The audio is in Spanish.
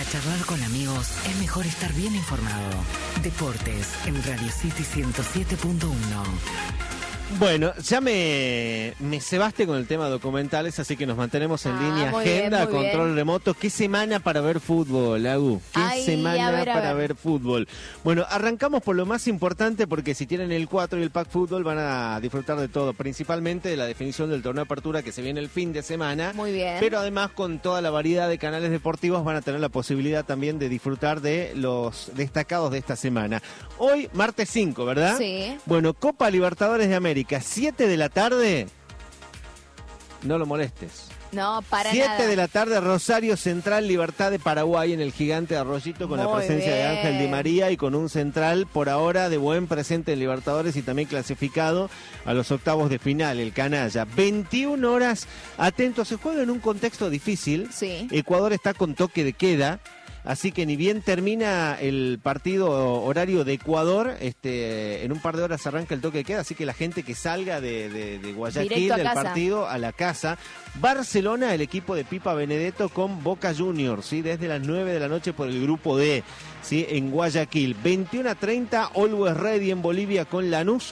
charlar con amigos, es mejor estar bien informado. Deportes en Radio City 107.1. Bueno, ya me cebaste con el tema documentales, así que nos mantenemos en línea. Agenda, control remoto. ¿Qué semana para ver fútbol, Agu? ¿Qué semana para ver fútbol? Bueno, arrancamos por lo más importante, porque si tienen el 4 y el Pack Fútbol van a disfrutar de todo, principalmente de la definición del torneo de apertura que se viene el fin de semana. Muy bien. Pero además, con toda la variedad de canales deportivos, van a tener la posibilidad también de disfrutar de los destacados de esta semana. Hoy, martes 5, ¿verdad? Sí. Bueno, Copa Libertadores de América. 7 de la tarde, no lo molestes. No, para 7 nada. de la tarde, Rosario Central, Libertad de Paraguay en el Gigante Arroyito, con la presencia de Ángel Di María y con un central por ahora de buen presente en Libertadores y también clasificado a los octavos de final, el canalla. 21 horas, atentos, se juega en un contexto difícil. Sí. Ecuador está con toque de queda. Así que ni bien termina el partido horario de Ecuador, en un par de horas arranca el toque de queda, así que la gente que salga de Guayaquil del partido a la casa. Barcelona, el equipo de Pipa Benedetto con Boca Juniors, ¿sí? Desde las 9 de la noche por el grupo D, ¿sí? En Guayaquil. 21:30, Always Ready en Bolivia con Lanús.